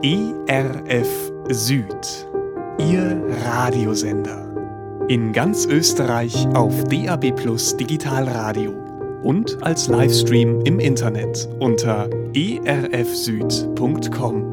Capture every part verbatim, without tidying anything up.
E R F Süd, Ihr Radiosender. In ganz Österreich auf D A B Plus Digitalradio und als Livestream im Internet unter e r f süd punkt com.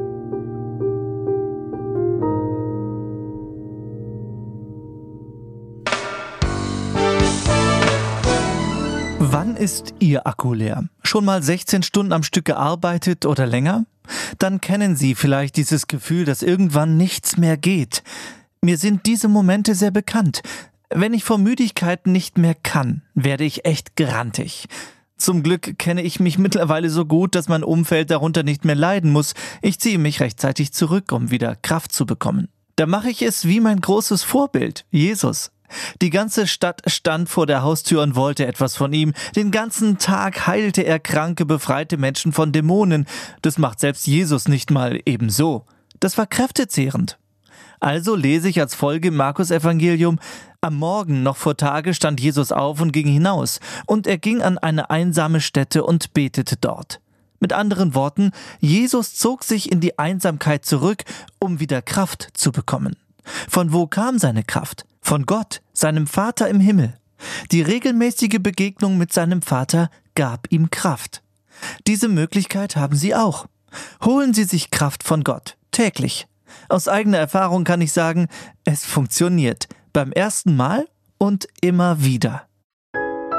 Wann ist Ihr Akku leer? Schon mal sechzehn Stunden am Stück gearbeitet oder länger? Dann kennen Sie vielleicht dieses Gefühl, dass irgendwann nichts mehr geht. Mir sind diese Momente sehr bekannt. Wenn ich vor Müdigkeit nicht mehr kann, werde ich echt grantig. Zum Glück kenne ich mich mittlerweile so gut, dass mein Umfeld darunter nicht mehr leiden muss. Ich ziehe mich rechtzeitig zurück, um wieder Kraft zu bekommen. Da mache ich es wie mein großes Vorbild, Jesus. Die ganze Stadt stand vor der Haustür und wollte etwas von ihm. Den ganzen Tag heilte er kranke, befreite Menschen von Dämonen. Das macht selbst Jesus nicht mal ebenso. Das war kräftezehrend. Also lese ich als Folge im Markus-Evangelium: Am Morgen noch vor Tage stand Jesus auf und ging hinaus. Und er ging an eine einsame Stätte und betete dort. Mit anderen Worten, Jesus zog sich in die Einsamkeit zurück, um wieder Kraft zu bekommen. Von wo kam seine Kraft? Von Gott, seinem Vater im Himmel. Die regelmäßige Begegnung mit seinem Vater gab ihm Kraft. Diese Möglichkeit haben Sie auch. Holen Sie sich Kraft von Gott, täglich. Aus eigener Erfahrung kann ich sagen, es funktioniert. Beim ersten Mal und immer wieder.